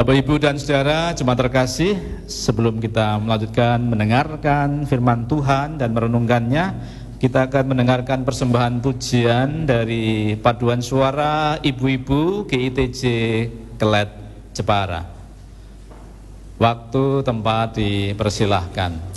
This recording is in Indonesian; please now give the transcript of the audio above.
Bapak, Ibu, dan Saudara, jemaat terkasih, sebelum kita melanjutkan mendengarkan firman Tuhan dan merenungkannya, kita akan mendengarkan persembahan pujian dari paduan suara ibu-ibu GITJ Kelet Jepara. Waktu tempat dipersilahkan.